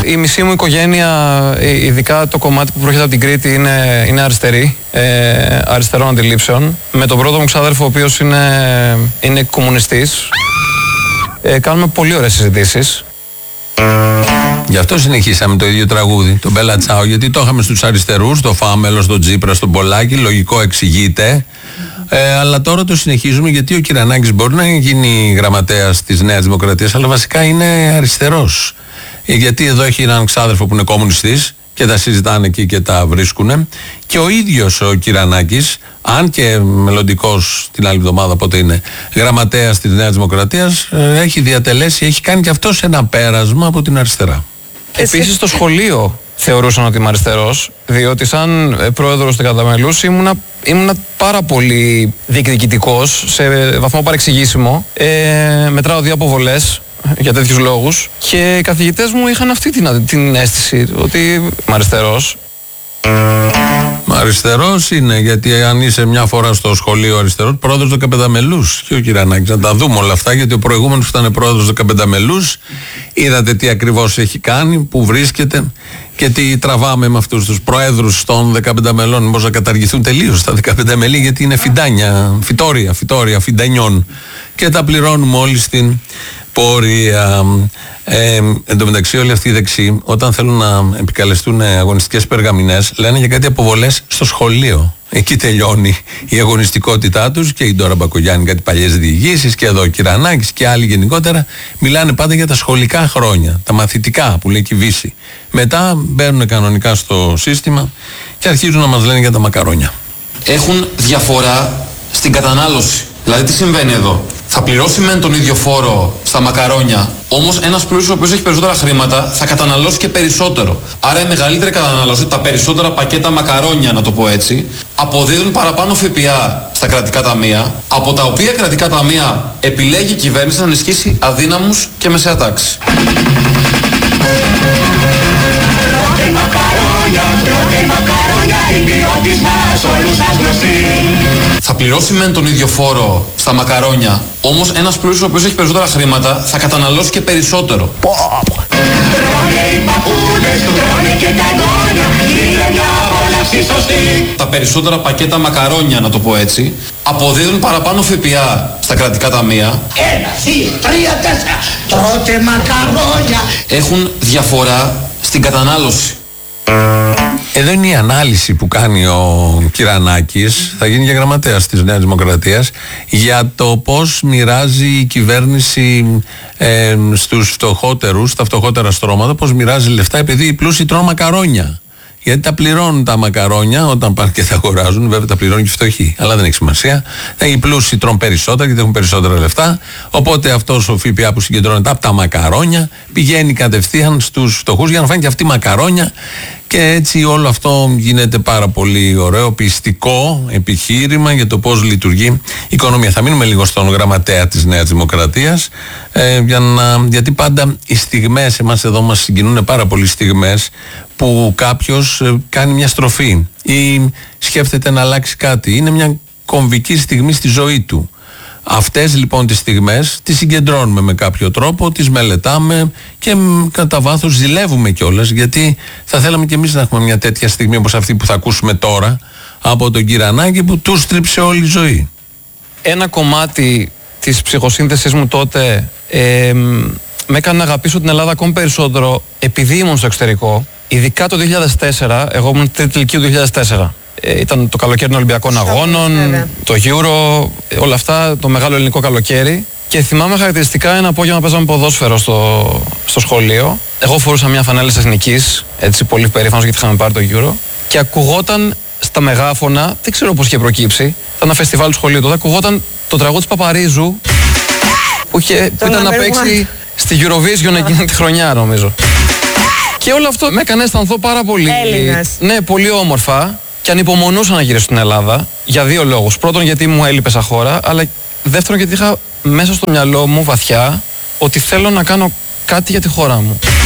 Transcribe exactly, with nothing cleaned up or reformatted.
Η μισή μου οικογένεια, ειδικά το κομμάτι που προέρχεται από την Κρήτη, είναι, είναι αριστερή, ε, αριστερών αντιλήψεων. Με τον πρώτο μου ξάδερφο, ο οποίος είναι, είναι κομμουνιστής, ε, κάνουμε πολύ ωραίες συζητήσεις. Γι' αυτό συνεχίσαμε το ίδιο τραγούδι, τον Μπέλα Τσάο, γιατί το είχαμε στους αριστερούς, το Φάμελο, στον Τσίπρα, στον Πολάκη, λογικό εξηγείται. Ε, αλλά τώρα το συνεχίζουμε γιατί ο Κυρανάκης μπορεί να γίνει γραμματέας της Νέας Δημοκρατίας, αλλά βασικά είναι αριστερός. Ε, γιατί εδώ έχει έναν ξάδερφο που είναι κομμουνιστής και τα συζητάνε εκεί και τα βρίσκουνε. Και ο ίδιος ο Κυρανάκης, αν και μελλοντικός την άλλη εβδομάδα, πότε είναι γραμματέας της Νέας Δημοκρατίας, ε, έχει διατελέσει, έχει κάνει και αυτός ένα πέρασμα από την αριστερά. Επίσης στο σχολείο θεωρούσαν ότι είμαι αριστερός, διότι σαν πρόεδρος του Καταμελούς ήμουνα, ήμουνα πάρα πολύ διεκδικητικός, σε βαθμό παρεξηγήσιμο. Ε, μετράω δύο αποβολές για τέτοιους λόγους και οι καθηγητές μου είχαν αυτή την, την αίσθηση ότι είμαι αριστερός. Αριστερός είναι, γιατί αν είσαι μια φορά στο σχολείο αριστερός, πρόεδρος δεκαπενταμελούς και ο Κυρανάκης. Να τα δούμε όλα αυτά, γιατί ο προηγούμενος που ήταν πρόεδρος δεκαπενταμελούς, είδατε τι ακριβώς έχει κάνει, που βρίσκεται και τι τραβάμε με αυτούς τους προέδρους των δεκαπενταμελών. Μήπως να καταργηθούν τελείως τα δεκαπενταμελή, γιατί είναι φιντάνια, φυτόρια, φυτόρια, φιντανιών και τα πληρώνουμε όλοι στην πορεία. Ε, εν τω μεταξύ, όλοι αυτοί οι δεξιοί, όταν θέλουν να επικαλεστούν αγωνιστικές περγαμηνές, λένε για κάτι αποβολές στο σχολείο. Εκεί τελειώνει η αγωνιστικότητά τους και η Ντόρα Μπακογιάννη, κάτι παλιές διηγήσεις, και εδώ ο Κυρανάκης και άλλοι γενικότερα μιλάνε πάντα για τα σχολικά χρόνια, τα μαθητικά που λέει και η Βύση. Μετά μπαίνουν κανονικά στο σύστημα και αρχίζουν να μας λένε για τα μακαρόνια. Έχουν διαφορά στην κατανάλωση. Δηλαδή, τι συμβαίνει εδώ? Θα πληρώσει μεν τον ίδιο φόρο στα μακαρόνια, όμως ένας πλούσιος ο οποίος έχει περισσότερα χρήματα θα καταναλώσει και περισσότερο. Άρα η μεγαλύτερη κατανάλωση, τα περισσότερα πακέτα μακαρόνια, να το πω έτσι, αποδίδουν παραπάνω ΦΠΑ στα κρατικά ταμεία, από τα οποία κρατικά ταμεία επιλέγει η κυβέρνηση να ενισχύσει αδύναμους και μεσαία τάξη. Θα πληρώσει μεν τον ίδιο φόρο στα μακαρόνια, όμως ένας πλούσιος ο οποίος έχει περισσότερα χρήματα θα καταναλώσει και περισσότερο. Τα περισσότερα πακέτα μακαρόνια, να το πω έτσι, αποδίδουν παραπάνω ΦΠΑ στα κρατικά ταμεία. Ένα, δύο, τρία, τέσσερα. Τρώτε μακαρόνια. Έχουν διαφορά στην κατανάλωση. Εδώ είναι η ανάλυση που κάνει ο Κυρανάκης, θα γίνει και γραμματέας της Νέας Δημοκρατίας, για το πώς μοιράζει η κυβέρνηση ε, στους φτωχότερους, στα φτωχότερα στρώματα, πώς μοιράζει λεφτά, επειδή οι πλούσιοι τρώνε μακαρόνια. Γιατί τα πληρώνουν τα μακαρόνια όταν πάνε και τα αγοράζουν, βέβαια τα πληρώνουν και οι φτωχοί, αλλά δεν έχει σημασία. Οι πλούσιοι τρώνε περισσότερα γιατί έχουν περισσότερα λεφτά. Οπότε αυτός ο ΦΠΑ που συγκεντρώνεται από τα μακαρόνια πηγαίνει κατευθείαν στους φτωχούς για να φάνε και αυτοί μακαρόνια. Και έτσι όλο αυτό γίνεται πάρα πολύ ωραίο, πιστικό επιχείρημα για το πώς λειτουργεί η οικονομία. Θα μείνουμε λίγο στον γραμματέα της Νέας Δημοκρατίας, ε, για να, γιατί πάντα οι στιγμές, εμάς εδώ μας συγκινούν πάρα πολλοί στιγμές που κάποιος ε, κάνει μια στροφή ή σκέφτεται να αλλάξει κάτι. Είναι μια κομβική στιγμή στη ζωή του. Αυτές λοιπόν τις στιγμές τις συγκεντρώνουμε με κάποιο τρόπο, τις μελετάμε και κατά βάθος ζηλεύουμε κιόλας, γιατί θα θέλαμε κι εμείς να έχουμε μια τέτοια στιγμή όπως αυτή που θα ακούσουμε τώρα από τον Κυρανάκη, που του στρίψε όλη η ζωή. Ένα κομμάτι της ψυχοσύνθεσης μου τότε ε, με έκανε να αγαπήσω την Ελλάδα ακόμη περισσότερο, επειδή ήμουν στο εξωτερικό, ειδικά το δύο χιλιάδες τέσσερα. Εγώ ήμουν τρίτη ηλικίου του δύο χιλιάδες τέσσερα. Ε, ήταν το καλοκαίρι των Ολυμπιακών Αγώνων, βέβαια, το Euro, όλα αυτά, το μεγάλο ελληνικό καλοκαίρι. Και θυμάμαι χαρακτηριστικά ένα απόγευμα παίζαμε ποδόσφαιρο στο, στο σχολείο. Εγώ φορούσα μια φανέλα της Εθνικής, έτσι πολύ περήφανος γιατί είχαμε πάρει το Euro. Και ακουγόταν στα μεγάφωνα, δεν ξέρω πώς είχε προκύψει, ήταν ένα φεστιβάλ του σχολείου τότε, ακουγόταν το τραγούδι της Παπαρίζου που, είχε, που ήταν να παίξει στη Eurovision εκείνη τη χρονιά, νομίζω. Και όλο αυτό με έκανε να αισθανθώ πάρα πολύ. Έλληνας. Ναι, πολύ όμορφα. Και ανυπομονούσα να γυρίσω στην Ελλάδα για δύο λόγους. Πρώτον, γιατί μου έλειπε σαν χώρα, αλλά δεύτερον, γιατί είχα μέσα στο μυαλό μου βαθιά ότι θέλω να κάνω κάτι για τη χώρα μου.